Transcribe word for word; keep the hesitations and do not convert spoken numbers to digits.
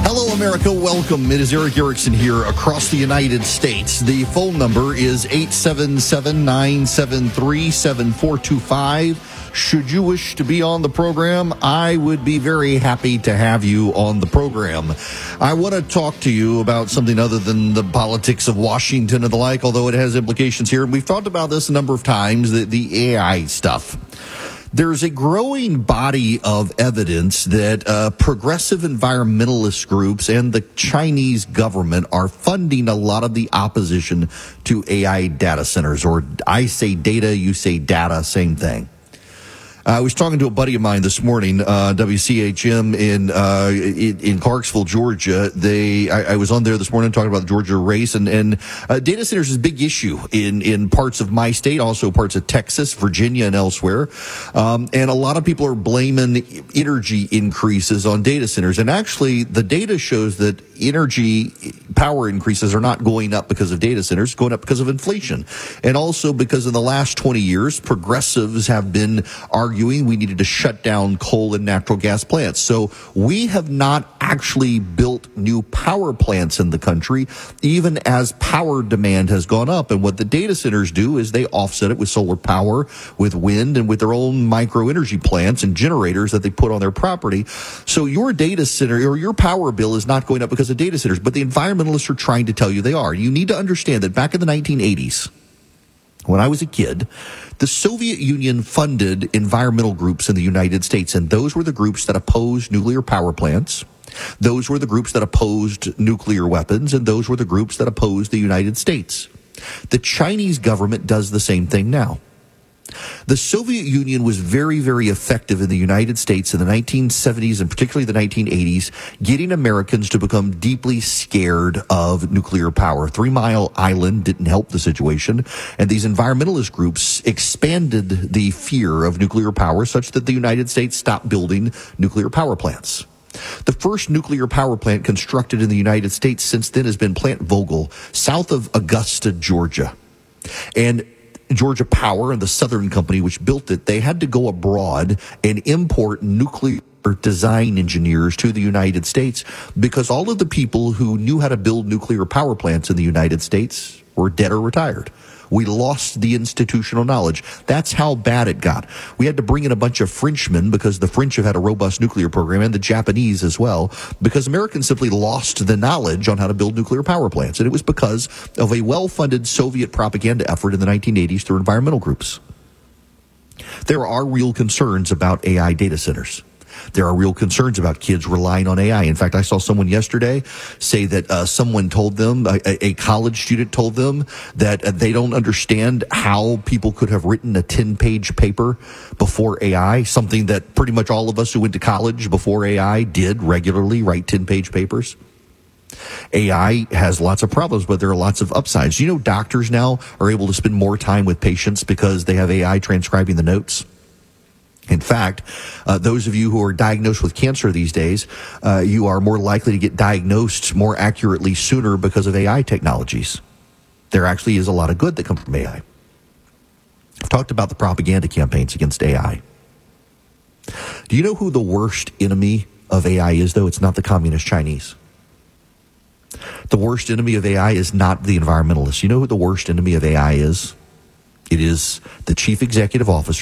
Hello, America. Welcome. It is Eric Erickson here across the United States. The phone number is eight seven seven, nine seven three, seven four two five. Should you wish to be on the program, I would be very happy to have you on the program. I want to talk to you about something other than the politics of Washington and the like, although it has implications here. We've talked about this a number of times, the, the A I stuff. There's a growing body of evidence that uh, progressive environmentalist groups and the Chinese government are funding a lot of the opposition to A I data centers, or I say data, you say data, same thing. I was talking to a buddy of mine this morning, uh, W C H M in, uh, in, in Clarksville, Georgia. They, I, I was on there this morning talking about the Georgia race, and, and, uh, data centers is a big issue in, in parts of my state, also parts of Texas, Virginia, and elsewhere. Um, and a lot of people are blaming energy increases on data centers. And actually, the data shows that energy power increases are not going up because of data centers, going up because of inflation. And also because in the last twenty years, progressives have been arguing we needed to shut down coal and natural gas plants. So we have not actually built new power plants in the country, even as power demand has gone up. And what the data centers do is they offset it with solar power, with wind, and with their own micro energy plants and generators that they put on their property. So your data center or your power bill is not going up because of data centers, but the environmentalists are trying to tell you they are. You need to understand that back in the nineteen eighties, when I was a kid, the Soviet Union funded environmental groups in the United States, and those were the groups that opposed nuclear power plants. Those were the groups that opposed nuclear weapons, and those were the groups that opposed the United States. The Chinese government does the same thing now. The Soviet Union was very, very effective in the United States in the nineteen seventies and particularly the nineteen eighties, getting Americans to become deeply scared of nuclear power. Three Mile Island didn't help the situation, and these environmentalist groups expanded the fear of nuclear power such that the United States stopped building nuclear power plants. The first nuclear power plant constructed in the United States since then has been Plant Vogtle, south of Augusta, Georgia. And Georgia Power and the Southern Company, which built it, they had to go abroad and import nuclear design engineers to the United States because all of the people who knew how to build nuclear power plants in the United States were dead or retired. We lost the institutional knowledge. That's how bad it got. We had to bring in a bunch of Frenchmen because the French have had a robust nuclear program, and the Japanese as well, because Americans simply lost the knowledge on how to build nuclear power plants. And it was because of a well-funded Soviet propaganda effort in the nineteen eighties through environmental groups. There are real concerns about A I data centers. There are real concerns about kids relying on A I. In fact, I saw someone yesterday say that uh, someone told them, a, a college student told them that uh, they don't understand how people could have written a ten-page paper before A I, something that pretty much all of us who went to college before A I did regularly, write ten-page papers. A I has lots of problems, but there are lots of upsides. You know, doctors now are able to spend more time with patients because they have A I transcribing the notes. In fact, uh, those of you who are diagnosed with cancer these days, uh, you are more likely to get diagnosed more accurately sooner because of A I technologies. There actually is a lot of good that comes from A I. I've talked about the propaganda campaigns against A I. Do you know who the worst enemy of A I is, though? It's not the communist Chinese. The worst enemy of A I is not the environmentalists. You know who the worst enemy of A I is? It is the chief executive officer